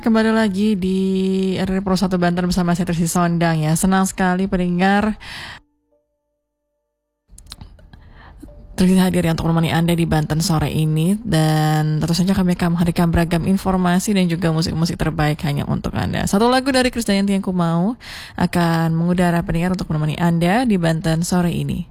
Kembali lagi di RRI Pro 1 Banten bersama saya Trisi Sondang ya. Senang sekali pendengar Trisi hadir ya untuk menemani Anda di Banten sore ini. Dan tentu saja kami akan menghadirkan beragam informasi dan juga musik-musik terbaik hanya untuk Anda. Satu lagu dari Krisdayanti yang ku mau akan mengudara pendengar untuk menemani Anda di Banten sore ini.